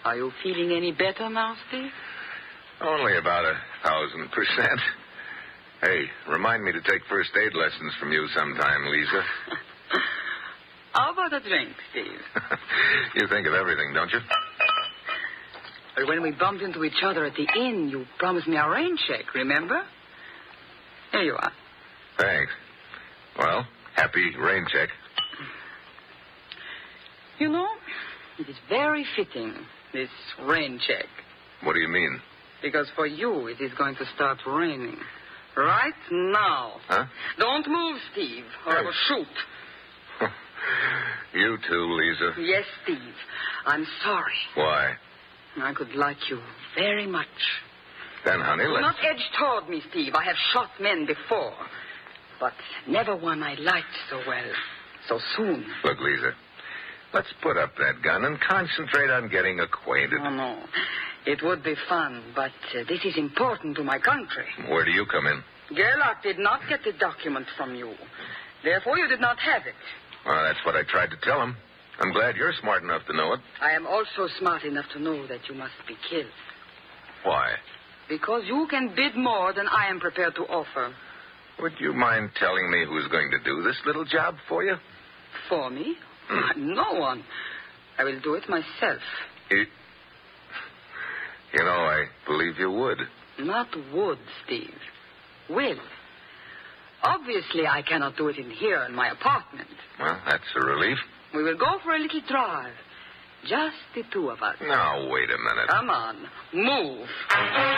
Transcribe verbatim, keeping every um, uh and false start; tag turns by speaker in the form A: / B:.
A: Are you feeling any better now, Steve?
B: Only about a thousand percent. Hey, remind me to take first aid lessons from you sometime, Lisa.
A: How about a drink, Steve?
B: You think of everything, don't you?
A: Well, when we bumped into each other at the inn, you promised me a rain check, remember? Here you are.
B: Thanks. Well, happy rain check.
A: You know, it is very fitting, this rain check.
B: What do you mean?
A: Because for you, it is going to start raining. Right now.
B: Huh?
A: Don't move, Steve, or I will shoot.
B: You too, Lisa.
A: Yes, Steve. I'm sorry.
B: Why?
A: I could like you very much.
B: Then, honey,
A: Do
B: let's...
A: not edge toward me, Steve. I have shot men before. But never one I liked so well, so soon.
B: Look, Lisa, let's put up that gun and concentrate on getting acquainted.
A: Oh, no. It would be fun, but uh, this is important to my country.
B: Where do you come in?
A: Gerlach did not get the document from you. Therefore, you did not have it.
B: Well, that's what I tried to tell him. I'm glad you're smart enough to know it.
A: I am also smart enough to know that you must be killed.
B: Why?
A: Because you can bid more than I am prepared to offer.
B: Would you mind telling me who's going to do this little job for you?
A: For me? No one. I will do it myself.
B: You, you know, I believe you would.
A: Not would, Steve. Will. Obviously, I cannot do it in here in my apartment.
B: Well, that's a relief.
A: We will go for a little drive. Just the two of us.
B: Now, wait a minute.
A: Come on. Move.